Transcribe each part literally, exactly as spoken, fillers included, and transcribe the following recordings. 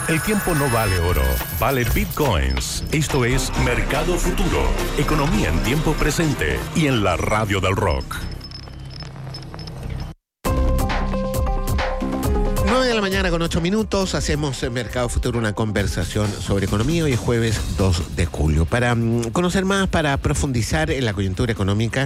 El tiempo no vale oro, vale bitcoins. Esto es Mercado Futuro, economía en tiempo presente y en la radio del rock. nueve de la mañana con ocho minutos, hacemos en Mercado Futuro una conversación sobre economía. Hoy es jueves dos de julio. Para um, conocer más, para profundizar en la coyuntura económica,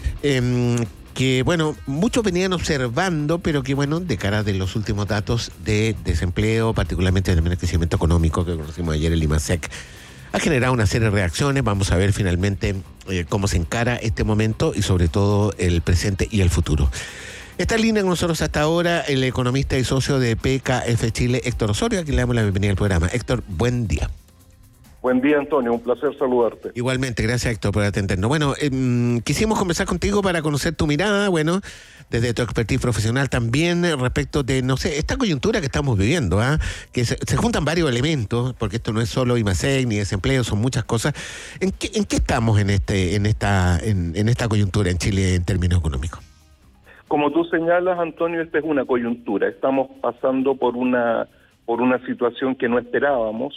eh, que, bueno, muchos venían observando, pero que, bueno, de cara de los últimos datos de desempleo, particularmente del menor crecimiento económico que conocimos ayer, el IMASEC, ha generado una serie de reacciones. Vamos a ver finalmente eh, cómo se encara este momento y sobre todo el presente y el futuro. Está en línea con nosotros hasta ahora el economista y socio de P K F Chile, Héctor Osorio, a quien le damos la bienvenida al programa. Héctor, buen día. Buen día, Antonio, un placer saludarte. Igualmente, gracias, Héctor, por atendernos. Bueno, eh, quisimos conversar contigo para conocer tu mirada, bueno, desde tu expertise profesional también, eh, respecto de, no sé, esta coyuntura que estamos viviendo, ¿ah? Que se, se juntan varios elementos, porque esto no es solo IMASEC ni desempleo, son muchas cosas. ¿En qué, en qué estamos en este, en esta, en, en esta coyuntura en Chile en términos económicos? Como tú señalas, Antonio, esta es una coyuntura. Estamos pasando por una por una situación que no esperábamos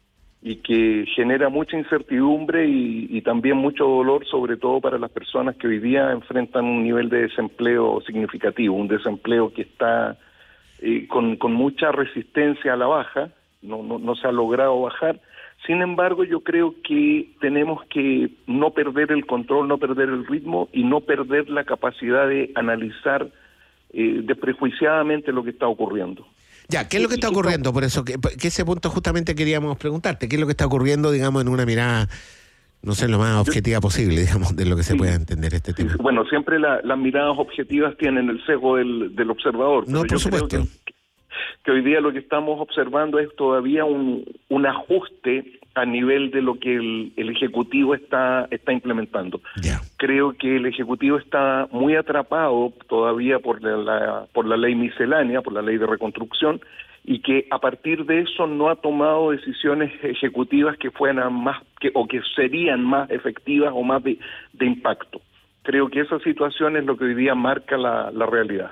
y que genera mucha incertidumbre y, y también mucho dolor, sobre todo para las personas que hoy día enfrentan un nivel de desempleo significativo, un desempleo que está eh, con, con mucha resistencia a la baja, no, no, no se ha logrado bajar. Sin embargo, yo creo que tenemos que no perder el control, no perder el ritmo y no perder la capacidad de analizar eh, desprejuiciadamente lo que está ocurriendo. Ya, ¿qué es lo que está ocurriendo? Por eso, que, que ese punto justamente queríamos preguntarte. ¿Qué es lo que está ocurriendo, digamos, en una mirada, no sé, lo más objetiva posible, digamos, de lo que se sí. pueda entender este tema? Bueno, siempre la, las miradas objetivas tienen el sesgo del, del observador. No, por supuesto. Creo que, que hoy día lo que estamos observando es todavía un, un ajuste a nivel de lo que el, el Ejecutivo está está implementando. Yeah. Creo que el Ejecutivo está muy atrapado todavía por la, la por la ley miscelánea, por la ley de reconstrucción, y que a partir de eso no ha tomado decisiones ejecutivas que fueran más que o que serían más efectivas o más de, de impacto. Creo que esa situación es lo que hoy día marca la, la realidad.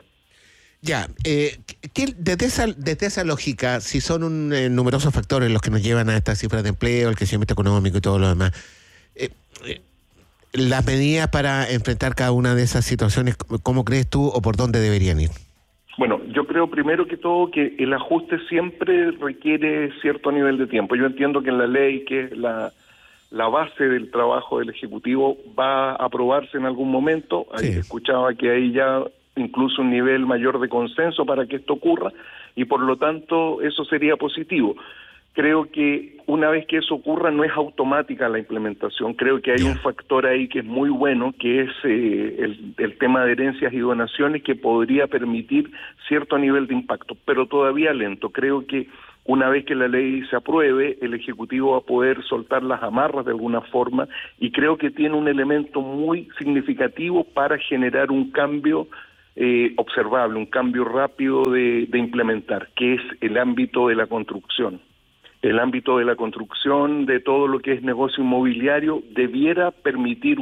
Ya, eh, ¿qué, desde, esa, desde esa lógica, si son un, eh, numerosos factores los que nos llevan a estas cifras de empleo, el crecimiento económico y todo lo demás, eh, eh, las medidas para enfrentar cada una de esas situaciones, ¿cómo crees tú o por dónde deberían ir? Bueno, yo creo primero que todo que el ajuste siempre requiere cierto nivel de tiempo. Yo entiendo que en la ley, que es la, la base del trabajo del Ejecutivo, va a aprobarse en algún momento. Sí. Escuchaba que ahí ya incluso un nivel mayor de consenso para que esto ocurra, y por lo tanto eso sería positivo. Creo que una vez que eso ocurra no es automática la implementación. Creo que hay un factor ahí que es muy bueno, que es eh, el, el tema de herencias y donaciones, que podría permitir cierto nivel de impacto, pero todavía lento. Creo que una vez que la ley se apruebe, el Ejecutivo va a poder soltar las amarras de alguna forma, y creo que tiene un elemento muy significativo para generar un cambio Eh, observable, un cambio rápido de, de implementar, que es el ámbito de la construcción. El ámbito de la construcción, de todo lo que es negocio inmobiliario, debiera permitir